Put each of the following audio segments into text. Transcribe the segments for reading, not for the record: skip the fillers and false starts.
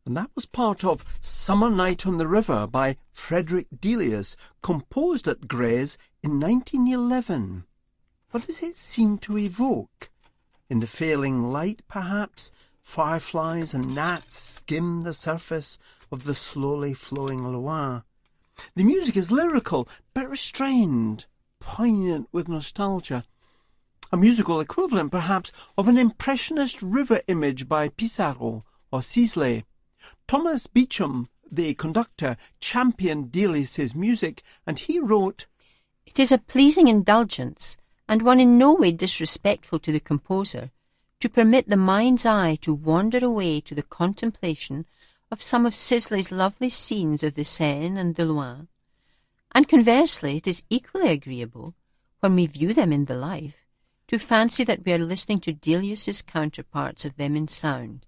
And that was part of Summer Night on the River by Frederick Delius, composed at Grèze in 1911. What does it seem to evoke? In the failing light, perhaps, fireflies and gnats skim the surface of the slowly flowing Loire. The music is lyrical, but restrained, poignant with nostalgia. A musical equivalent, perhaps, of an impressionist river image by Pissarro or Sisley. Thomas Beecham, the conductor, championed Delius's music, and he wrote, "It is a pleasing indulgence, and one in no way disrespectful to the composer, to permit the mind's eye to wander away to the contemplation of some of Sisley's lovely scenes of the Seine and the Loire. And conversely, it is equally agreeable, when we view them in the life, to fancy that we are listening to Delius's counterparts of them in sound."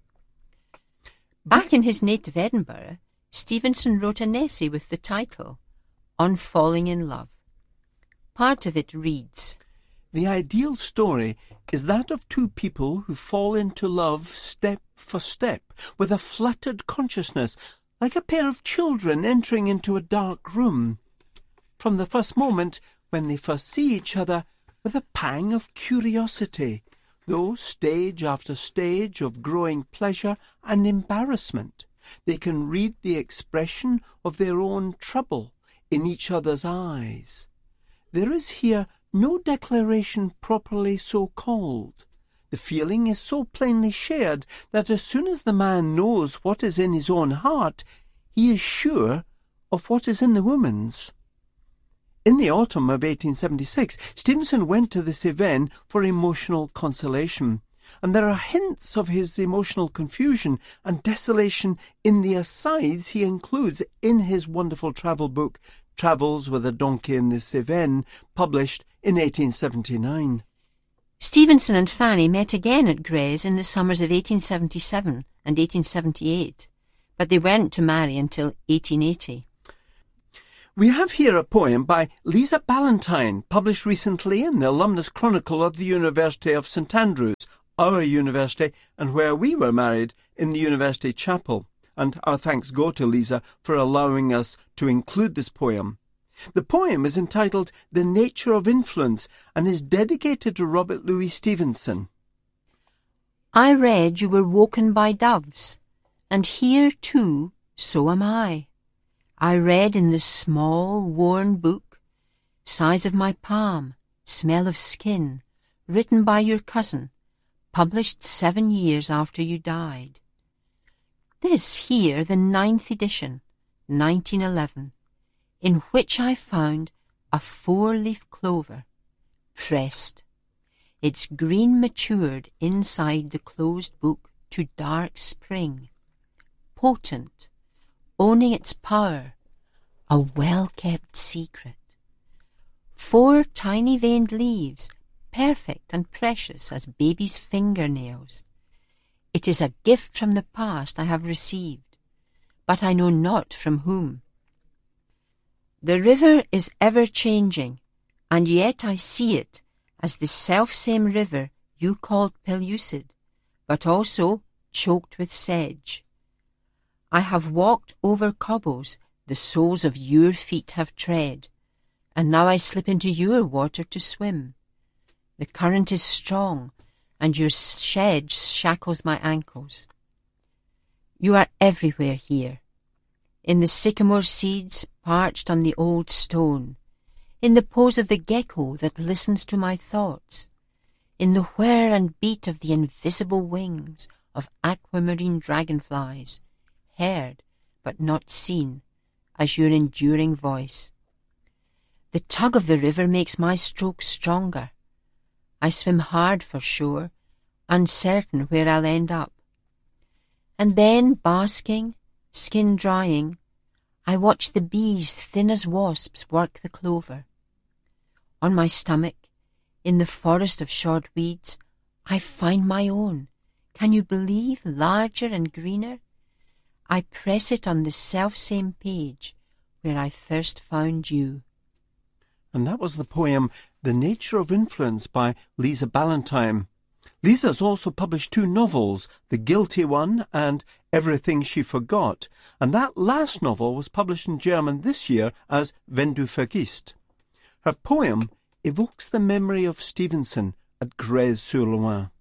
Back in his native Edinburgh, Stevenson wrote an essay with the title, On Falling in Love. Part of it reads, "The ideal story is that of two people who fall into love step for step, with a fluttered consciousness, like a pair of children entering into a dark room. From the first moment, when they first see each other, with a pang of curiosity, though stage after stage of growing pleasure and embarrassment, they can read the expression of their own trouble in each other's eyes. There is here no declaration properly so called. The feeling is so plainly shared that as soon as the man knows what is in his own heart, he is sure of what is in the woman's." In the autumn of 1876, Stevenson went to the Cévennes for emotional consolation, and there are hints of his emotional confusion and desolation in the asides he includes in his wonderful travel book, Travels with a Donkey in the Cévennes, published in 1879. Stevenson and Fanny met again at Grèze in the summers of 1877 and 1878, but they weren't to marry until 1880. We have here a poem by Lisa Ballantyne, published recently in the Alumnus Chronicle of the University of St Andrews, our university, and where we were married in the University Chapel. And our thanks go to Lisa for allowing us to include this poem. The poem is entitled The Nature of Influence and is dedicated to Robert Louis Stevenson. "I read you were woken by doves, and here too, so am I. I read in the small, worn book, size of my palm, smell of skin, written by your cousin, published 7 years after you died. This here, the 9th edition, 1911, in which I found a 4-leaf clover, pressed, its green matured inside the closed book to dark spring, potent, owning its power, a well-kept secret. 4 tiny veined leaves, perfect and precious as baby's fingernails. It is a gift from the past I have received, but I know not from whom. The river is ever-changing, and yet I see it as the self-same river you called pellucid, but also choked with sedge. I have walked over cobbles the soles of your feet have tread, and now I slip into your water to swim. The current is strong, and your sedge shackles my ankles. You are everywhere here, in the sycamore seeds parched on the old stone, in the pose of the gecko that listens to my thoughts, in the whir and beat of the invisible wings of aquamarine dragonflies, heard but not seen as your enduring voice. The tug of the river makes my strokes stronger. I swim hard for shore, uncertain where I'll end up. And then, basking, skin drying, I watch the bees thin as wasps work the clover. On my stomach, in the forest of short weeds, I find my own, can you believe, larger and greener? I press it on the self-same page where I first found you. And that was the poem The Nature of Influence by Lisa Ballantyne. Lisa's also published 2 novels, The Guilty One and Everything She Forgot, and that last novel was published in German this year as Wenn du vergisst. Her poem evokes the memory of Stevenson at Grèze-sur-Loing.